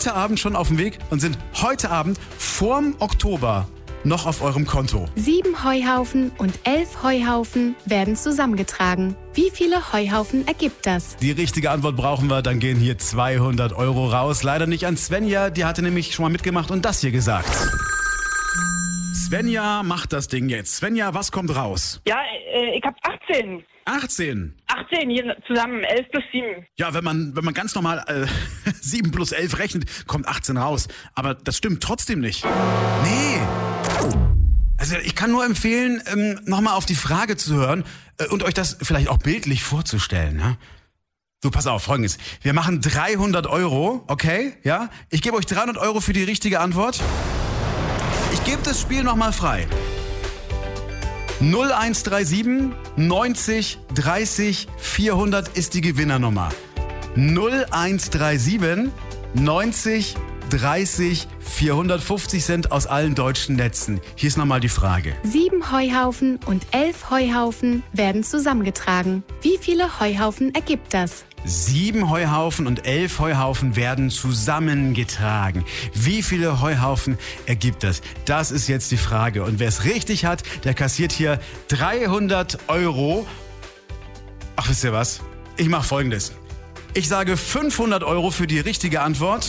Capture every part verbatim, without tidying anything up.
heute Abend schon auf dem Weg und sind heute Abend vorm Oktober noch auf eurem Konto. Sieben Heuhaufen und elf Heuhaufen werden zusammengetragen. Wie viele Heuhaufen ergibt das? Die richtige Antwort brauchen wir, dann gehen hier zweihundert Euro raus. Leider nicht an Svenja, die hatte nämlich schon mal mitgemacht und das hier gesagt. Svenja macht das Ding jetzt. Svenja, was kommt raus? Ja, äh, ich hab achtzehn. achtzehn. achtzehn, hier zusammen, elf plus sieben. Ja, wenn man, wenn man ganz normal äh, sieben plus elf rechnet, kommt achtzehn raus. Aber das stimmt trotzdem nicht. Nee. Also ich kann nur empfehlen, ähm, nochmal auf die Frage zu hören äh, und euch das vielleicht auch bildlich vorzustellen. Ja? So, pass auf, Folgendes. Wir machen dreihundert Euro, okay? Ja? Ich gebe euch dreihundert Euro für die richtige Antwort. Ich gebe das Spiel nochmal frei. null eins drei sieben neunzig dreißig vierhundert ist die Gewinnernummer. null eins drei sieben neunzig dreißig vierhundertfünfzig Cent aus allen deutschen Netzen. Hier ist nochmal die Frage. Sieben Heuhaufen und elf Heuhaufen werden zusammengetragen. Wie viele Heuhaufen ergibt das? Sieben Heuhaufen und elf Heuhaufen werden zusammengetragen. Wie viele Heuhaufen ergibt das? Das ist jetzt die Frage. Und wer es richtig hat, der kassiert hier dreihundert Euro. Ach, wisst ihr was? Ich mache Folgendes. Ich sage fünfhundert Euro für die richtige Antwort.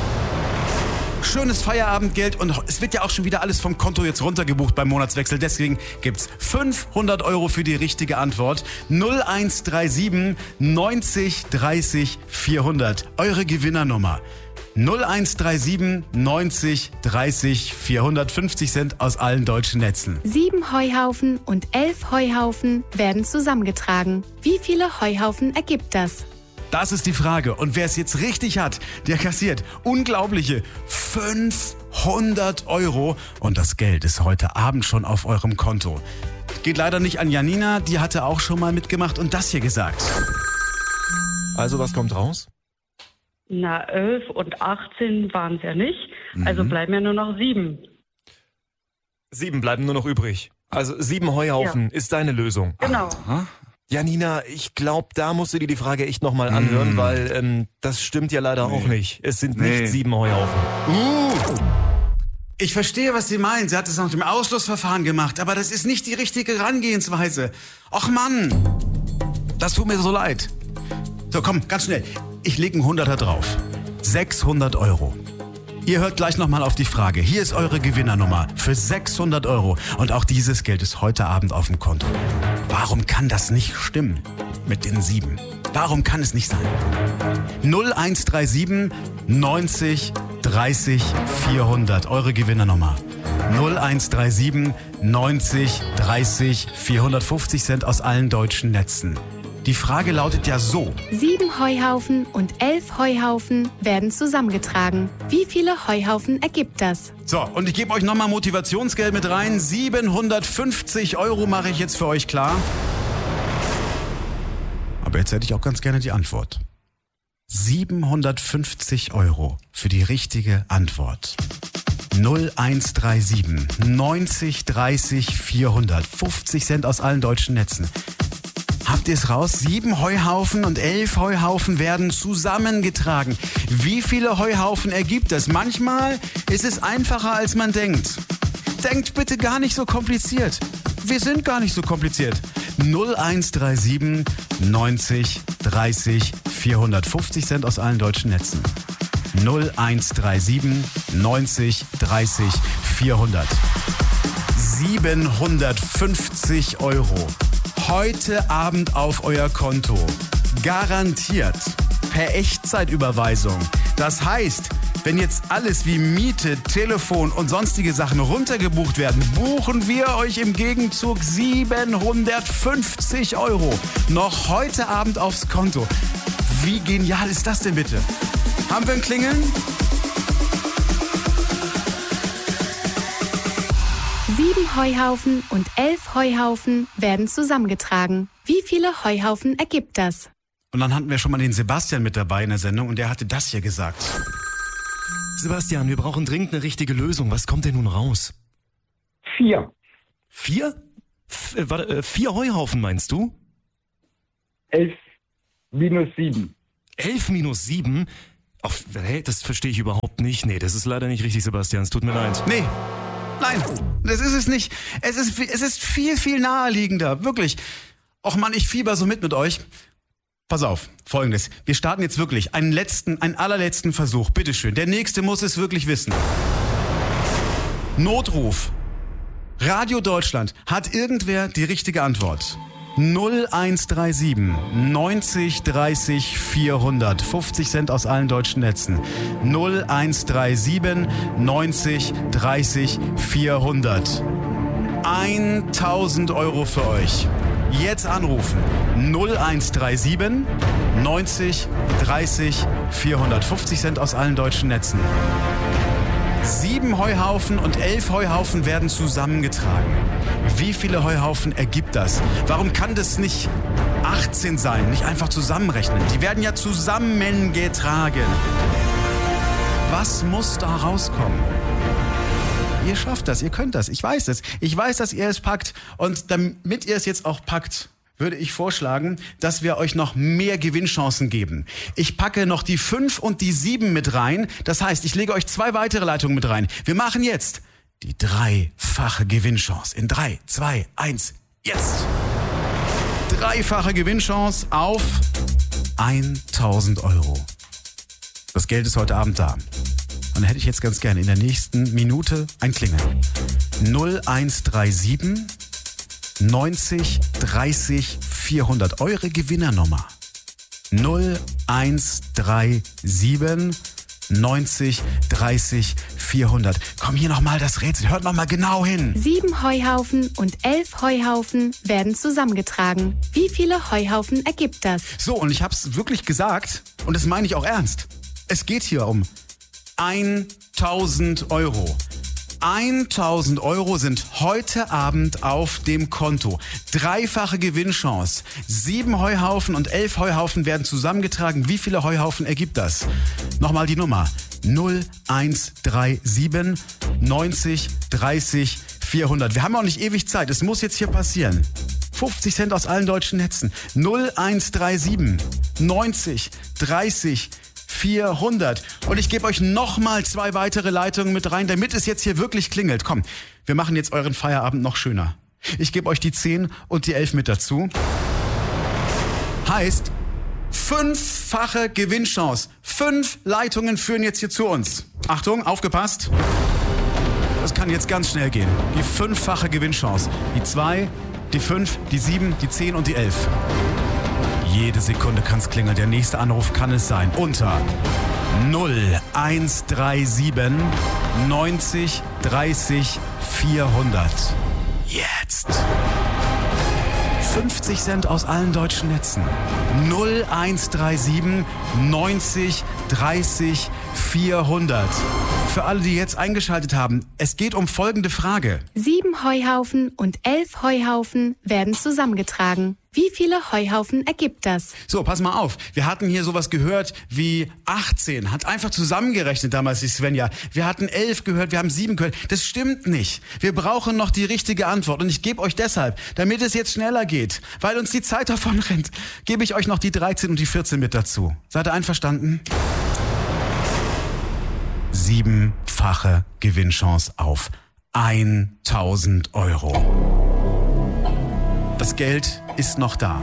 Schönes Feierabendgeld und es wird ja auch schon wieder alles vom Konto jetzt runtergebucht beim Monatswechsel. Deswegen gibt's fünfhundert Euro für die richtige Antwort. null eins drei sieben neunzig dreißig vierhundert. Eure Gewinnernummer. null eins drei sieben neunzig dreißig vierhundertfünfzig Cent aus allen deutschen Netzen. Sieben Heuhaufen und elf Heuhaufen werden zusammengetragen. Wie viele Heuhaufen ergibt das? Das ist die Frage. Und wer es jetzt richtig hat, der kassiert unglaubliche fünfhundert Euro. Und das Geld ist heute Abend schon auf eurem Konto. Geht leider nicht an Janina, die hatte auch schon mal mitgemacht und das hier gesagt. Also was kommt raus? Na, elf und achtzehn waren es ja nicht. Also bleiben ja nur noch sieben. Sieben bleiben nur noch übrig. Also sieben Heuhaufen Ja. ist deine Lösung. Genau. Aha. Janina, ich glaube, da musst du dir die Frage echt nochmal anhören, mm. weil ähm, das stimmt ja leider nee. auch nicht. Es sind nee. nicht sieben Heuhaufen. Uh, ich verstehe, was sie meint. Sie hat es nach dem Ausschlussverfahren gemacht, aber das ist nicht die richtige Herangehensweise. Och Mann, das tut mir so leid. So, komm, ganz schnell. Ich lege einen Hunderter drauf. sechshundert Euro. Ihr hört gleich nochmal auf die Frage. Hier ist eure Gewinnernummer für sechshundert Euro. Und auch dieses Geld ist heute Abend auf dem Konto. Warum kann das nicht stimmen mit den sieben? Warum kann es nicht sein? null eins drei sieben neunzig dreißig vierhundert. Eure Gewinnernummer. null eins drei sieben neunzig dreißig vierhundertfünfzig Cent aus allen deutschen Netzen. Die Frage lautet ja so. Sieben Heuhaufen und elf Heuhaufen werden zusammengetragen. Wie viele Heuhaufen ergibt das? So, und ich gebe euch nochmal Motivationsgeld mit rein. siebenhundertfünfzig Euro mache ich jetzt für euch klar. Aber jetzt hätte ich auch ganz gerne die Antwort. siebenhundertfünfzig Euro für die richtige Antwort. null eins drei sieben neunzig dreißig vierhundert. fünfzig Cent aus allen deutschen Netzen. Habt ihr es raus? Sieben Heuhaufen und elf Heuhaufen werden zusammengetragen. Wie viele Heuhaufen ergibt es? Manchmal ist es einfacher, als man denkt. Denkt bitte gar nicht so kompliziert. Wir sind gar nicht so kompliziert. null eins drei sieben neunzig dreißig vierhundertfünfzig Cent aus allen deutschen Netzen. null eins drei sieben neunzig dreißig vierhundert. siebenhundertfünfzig Euro. Heute Abend auf euer Konto. Garantiert. Per Echtzeitüberweisung. Das heißt, wenn jetzt alles wie Miete, Telefon und sonstige Sachen runtergebucht werden, buchen wir euch im Gegenzug siebenhundertfünfzig Euro. Noch heute Abend aufs Konto. Wie genial ist das denn bitte? Haben wir ein Klingeln? Sieben Heuhaufen und elf Heuhaufen werden zusammengetragen. Wie viele Heuhaufen ergibt das? Und dann hatten wir schon mal den Sebastian mit dabei in der Sendung und der hatte das hier gesagt. Sebastian, wir brauchen dringend eine richtige Lösung. Was kommt denn nun raus? Vier. Vier? F- äh, warte, äh, vier Heuhaufen meinst du? Elf minus sieben. Elf minus sieben? Auf, hey, das verstehe ich überhaupt nicht. Nee, das ist leider nicht richtig, Sebastian. Es tut mir leid. Nee, nein, das ist es nicht. Es ist, es ist viel, viel naheliegender, wirklich. Och Mann, ich fieber so mit mit euch. Pass auf, Folgendes. Wir starten jetzt wirklich einen letzten, einen allerletzten Versuch. Bitteschön, der Nächste muss es wirklich wissen. Notruf. Radio Deutschland. Hat irgendwer die richtige Antwort? null eins drei sieben neunzig dreißig vierhundert. fünfzig Cent aus allen deutschen Netzen. null eins drei sieben neunzig dreißig vierhundert. tausend Euro für euch. Jetzt anrufen. null eins drei sieben neunzig dreißig vierhundert. fünfzig Cent aus allen deutschen Netzen. Sieben Heuhaufen und elf Heuhaufen werden zusammengetragen. Wie viele Heuhaufen ergibt das? Warum kann das nicht achtzehn sein? Nicht einfach zusammenrechnen. Die werden ja zusammengetragen. Was muss da rauskommen? Ihr schafft das, ihr könnt das. Ich weiß das. Ich weiß, dass ihr es packt. Und damit ihr es jetzt auch packt, würde ich vorschlagen, dass wir euch noch mehr Gewinnchancen geben. Ich packe noch die fünf und die sieben mit rein. Das heißt, ich lege euch zwei weitere Leitungen mit rein. Wir machen jetzt die dreifache Gewinnchance. In drei, zwei, eins, jetzt! Dreifache Gewinnchance auf tausend Euro. Das Geld ist heute Abend da. Und dann hätte ich jetzt ganz gerne in der nächsten Minute ein Klingeln. null eins drei sieben neunzig dreißig vierhundert. Eure Gewinnernummer. null eins drei sieben neunzig dreißig vierhundert. Komm, hier nochmal das Rätsel. Hört nochmal genau hin. Sieben Heuhaufen und elf Heuhaufen werden zusammengetragen. Wie viele Heuhaufen ergibt das? So, und ich hab's wirklich gesagt und das meine ich auch ernst. Es geht hier um tausend Euro. tausend Euro sind heute Abend auf dem Konto. Dreifache Gewinnchance. Sieben Heuhaufen und elf Heuhaufen werden zusammengetragen. Wie viele Heuhaufen ergibt das? Nochmal die Nummer. null eins drei sieben neunzig dreißig vierhundert. Wir haben auch nicht ewig Zeit. Es muss jetzt hier passieren. fünfzig Cent aus allen deutschen Netzen. null eins drei sieben neunzig dreißig vierhundert. Und ich gebe euch nochmal zwei weitere Leitungen mit rein, damit es jetzt hier wirklich klingelt. Komm, wir machen jetzt euren Feierabend noch schöner. Ich gebe euch die zehn und die elf mit dazu. Heißt, fünffache Gewinnchance. Fünf Leitungen führen jetzt hier zu uns. Achtung, aufgepasst. Das kann jetzt ganz schnell gehen. Die fünffache Gewinnchance. Die zwei, die fünf, die sieben, die zehn und die elf. Jede Sekunde kann's klingeln. Der nächste Anruf kann es sein. Unter null eins drei sieben neunzig dreißig vierhundert. Jetzt. fünfzig Cent aus allen deutschen Netzen. null eins drei sieben neunzig dreißig vierhundert. Für alle, die jetzt eingeschaltet haben, es geht um folgende Frage. Sieben Heuhaufen und elf Heuhaufen werden zusammengetragen. Wie viele Heuhaufen ergibt das? So, pass mal auf. Wir hatten hier sowas gehört wie achtzehn. Hat einfach zusammengerechnet damals die Svenja. Wir hatten elf gehört, wir haben sieben gehört. Das stimmt nicht. Wir brauchen noch die richtige Antwort. Und ich gebe euch deshalb, damit es jetzt schneller geht, weil uns die Zeit davon rennt, gebe ich euch noch die dreizehn und die vierzehn mit dazu. Seid ihr einverstanden? Siebenfache Gewinnchance auf tausend Euro. Das Geld ist noch da.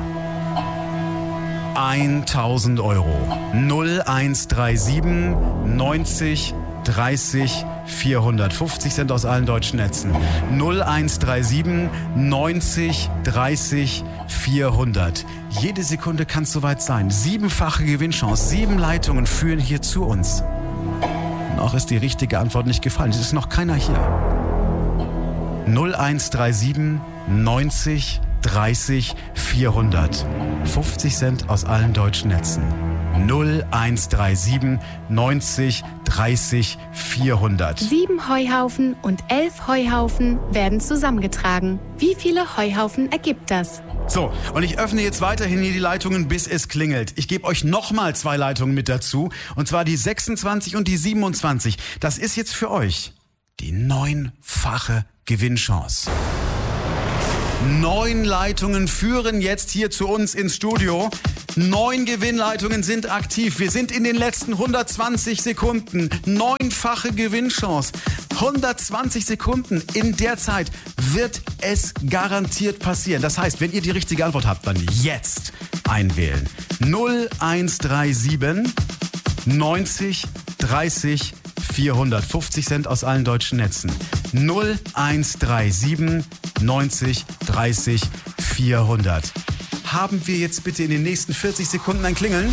tausend Euro. null eins drei sieben neunzig dreißig vierhundert. fünfzig Cent aus allen deutschen Netzen. null eins drei sieben neunzig dreißig vierhundert. Jede Sekunde kann es soweit sein. Siebenfache Gewinnchance. Sieben Leitungen führen hier zu uns. Noch ist die richtige Antwort nicht gefallen. Es ist noch keiner hier. null eins drei sieben neunzig dreißig vierhundert. fünfzig Cent aus allen deutschen Netzen. null eins drei sieben neunzig dreißig vierhundert. Sieben Heuhaufen und elf Heuhaufen werden zusammengetragen. Wie viele Heuhaufen ergibt das? So, und ich öffne jetzt weiterhin hier die Leitungen, bis es klingelt. Ich gebe euch nochmal zwei Leitungen mit dazu. Und zwar die sechsundzwanzig und die siebenundzwanzig. Das ist jetzt für euch die neunfache Gewinnchance. Neun Leitungen führen jetzt hier zu uns ins Studio. Neun Gewinnleitungen sind aktiv. Wir sind in den letzten hundertzwanzig Sekunden. Neunfache Gewinnchance. hundertzwanzig Sekunden. In der Zeit wird es garantiert passieren. Das heißt, wenn ihr die richtige Antwort habt, dann jetzt einwählen. null eins drei sieben neunzig dreißig vierhundert. fünfzig Cent aus allen deutschen Netzen. null eins drei sieben neunzig dreißig vierhundert. Haben wir jetzt bitte in den nächsten vierzig Sekunden ein Klingeln?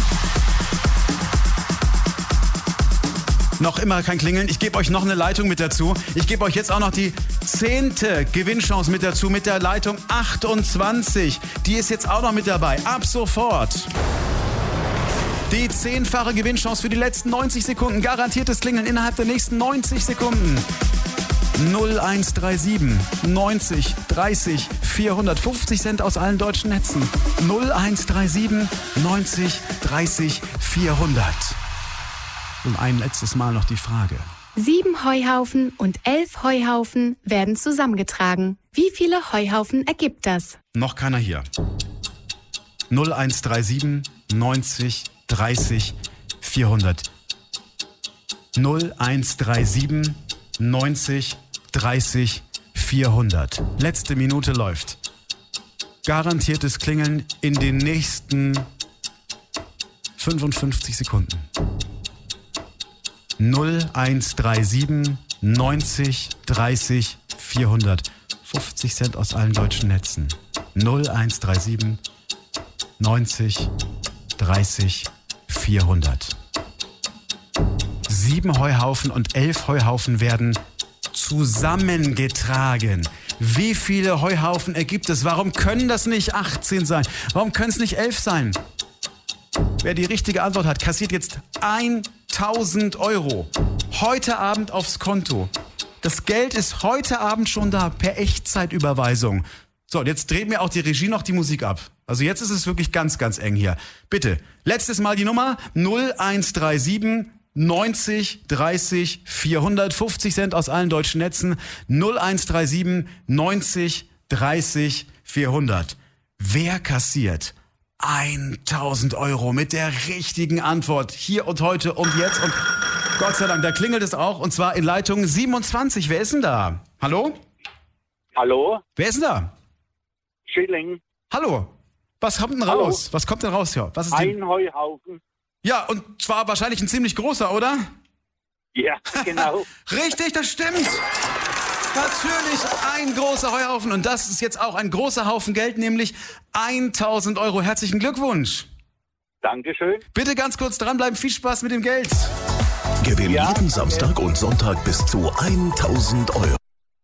Noch immer kein Klingeln. Ich gebe euch noch eine Leitung mit dazu. Ich gebe euch jetzt auch noch die zehnte Gewinnchance mit dazu mit der Leitung achtundzwanzig. Die ist jetzt auch noch mit dabei. Ab sofort. Die zehnfache Gewinnchance für die letzten neunzig Sekunden. Garantiertes Klingeln innerhalb der nächsten neunzig Sekunden. null eins drei sieben neunzig dreißig vierhundert. fünfzig Cent aus allen deutschen Netzen. null eins drei sieben neunzig dreißig vierhundert. Und ein letztes Mal noch die Frage. Sieben Heuhaufen und elf Heuhaufen werden zusammengetragen. Wie viele Heuhaufen ergibt das? Noch keiner hier. null eins drei sieben neunzig dreißig vierhundert. null eins drei sieben neunzig dreißig vierhundert. Letzte Minute läuft. Garantiertes Klingeln in den nächsten fünfundfünfzig Sekunden. null eins drei sieben neunzig dreißig vierhundert. fünfzig Cent aus allen deutschen Netzen. null eins drei sieben neunzig dreißig vierhundert. Sieben Heuhaufen und elf Heuhaufen werden zusammengetragen. Wie viele Heuhaufen ergibt es? Warum können das nicht achtzehn sein? Warum können es nicht elf sein? Wer die richtige Antwort hat, kassiert jetzt tausend Euro. Heute Abend aufs Konto. Das Geld ist heute Abend schon da, per Echtzeitüberweisung. So, jetzt dreht mir auch die Regie noch die Musik ab. Also jetzt ist es wirklich ganz, ganz eng hier. Bitte, letztes Mal die Nummer null eins drei sieben neunzig dreißig vierhundert. fünfzig Cent aus allen deutschen Netzen. null eins drei sieben neunzig dreißig vierhundert. Wer kassiert tausend Euro mit der richtigen Antwort? Hier und heute und jetzt. Und Gott sei Dank, da klingelt es auch. Und zwar in Leitung siebenundzwanzig. Wer ist denn da? Hallo? Hallo? Wer ist denn da? Schilling. Hallo. Was kommt denn Hallo. raus? Was kommt denn raus hier? Was ist die? Ein Heuhaufen. Ja, und zwar wahrscheinlich ein ziemlich großer, oder? Ja, genau. Richtig, das stimmt. Natürlich ein großer Heuhaufen. Und das ist jetzt auch ein großer Haufen Geld, nämlich tausend Euro. Herzlichen Glückwunsch. Dankeschön. Bitte ganz kurz dranbleiben. Viel Spaß mit dem Geld. Gewinn Ja, jeden danke. Samstag und Sonntag bis zu tausend Euro.